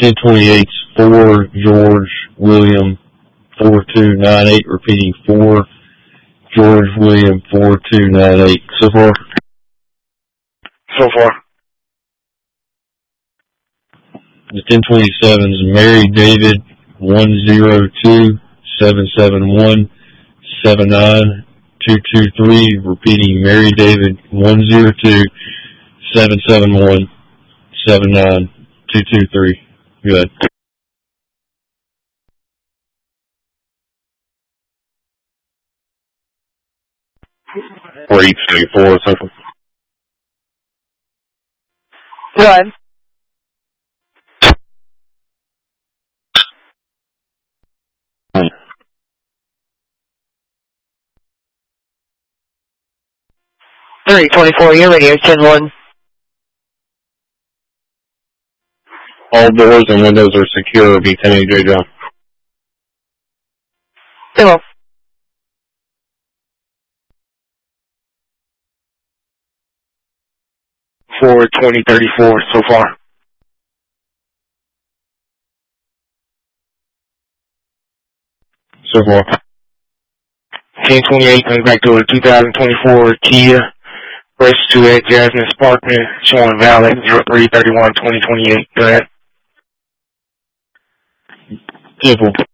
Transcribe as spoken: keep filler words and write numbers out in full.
ten twenty-eight, four George William four two nine eight, repeating four George William four two nine eight. So far? So far. The ten twenty-sevens, Mary David one zero two seven seven one seven nine two two three, repeating Mary David one zero two seven seven one seven nine two two three. Good. Three two four something. Go ahead. Three twenty-four, your radio ten one. All doors and windows are secure. B ten A J John. Hello. four twenty thirty-four so far. So far. ten twenty-eight comes back to a two thousand twenty-four Kia. Fresh to at Jasmine Sparkman, showing valid zero three thirty-one twenty twenty-eight. Go ahead. Simple.